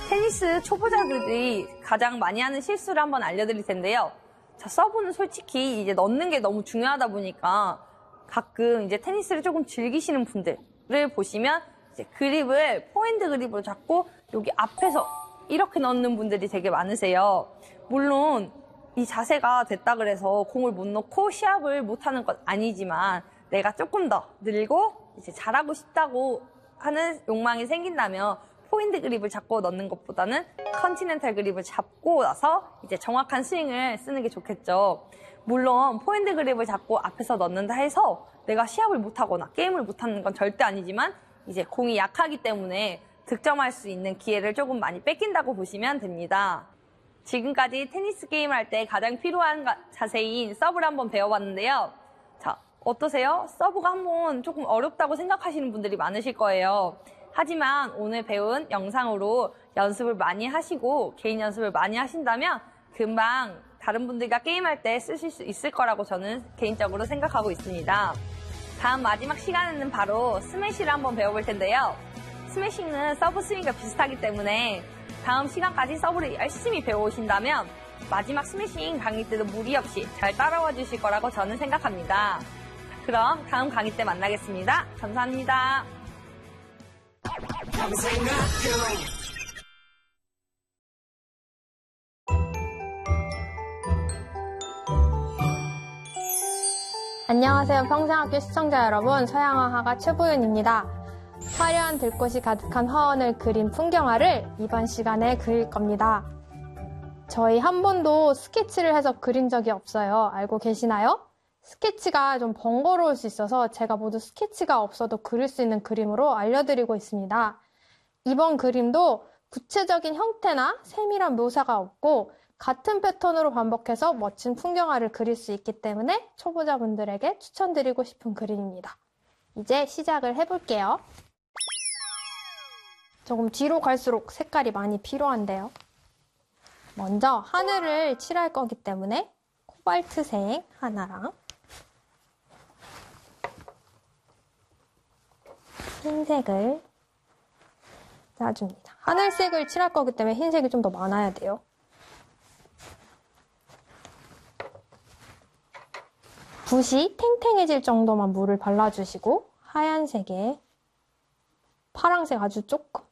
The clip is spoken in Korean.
테니스 초보자들이 가장 많이 하는 실수를 한번 알려드릴 텐데요. 자, 서브는 솔직히 이제 넣는 게 너무 중요하다 보니까 가끔 이제 테니스를 조금 즐기시는 분들을 보시면 이제 그립을 포핸드 그립으로 잡고 여기 앞에서 이렇게 넣는 분들이 되게 많으세요. 물론 이 자세가 됐다 그래서 공을 못 넣고 시합을 못 하는 건 아니지만 내가 조금 더 늘고 이제 잘하고 싶다고 하는 욕망이 생긴다면 포핸드 그립을 잡고 넣는 것보다는 컨티넨탈 그립을 잡고 나서 이제 정확한 스윙을 쓰는 게 좋겠죠. 물론 포핸드 그립을 잡고 앞에서 넣는다 해서 내가 시합을 못하거나 게임을 못하는 건 절대 아니지만 이제 공이 약하기 때문에 득점할 수 있는 기회를 조금 많이 뺏긴다고 보시면 됩니다. 지금까지 테니스 게임을 할 때 가장 필요한 자세인 서브를 한번 배워봤는데요. 자, 어떠세요? 서브가 한번 조금 어렵다고 생각하시는 분들이 많으실 거예요. 하지만 오늘 배운 영상으로 연습을 많이 하시고 개인 연습을 많이 하신다면 금방 다른 분들과 게임할 때 쓰실 수 있을 거라고 저는 개인적으로 생각하고 있습니다. 다음 마지막 시간에는 바로 스매시를 한번 배워볼 텐데요. 스매싱은 서브 스윙과 비슷하기 때문에 다음 시간까지 서브를 열심히 배워오신다면 마지막 스매싱 강의 때도 무리 없이 잘 따라와 주실 거라고 저는 생각합니다. 그럼 다음 강의 때 만나겠습니다. 감사합니다. 안녕하세요. 평생학교 시청자 여러분, 서양화가 최보윤입니다. 화려한 들꽃이 가득한 화원을 그린 풍경화를 이번 시간에 그릴 겁니다. 저희 한 번도 스케치를 해서 그린 적이 없어요. 알고 계시나요? 스케치가 좀 번거로울 수 있어서 제가 모두 스케치가 없어도 그릴 수 있는 그림으로 알려드리고 있습니다. 이번 그림도 구체적인 형태나 세밀한 묘사가 없고 같은 패턴으로 반복해서 멋진 풍경화를 그릴 수 있기 때문에 초보자분들에게 추천드리고 싶은 그림입니다. 이제 시작을 해볼게요. 조금 뒤로 갈수록 색깔이 많이 필요한데요. 먼저 하늘을 칠할 거기 때문에 코발트색 하나랑 흰색을 짜줍니다. 하늘색을 칠할 거기 때문에 흰색이 좀 더 많아야 돼요. 붓이 탱탱해질 정도만 물을 발라주시고 하얀색에 파란색 아주 조금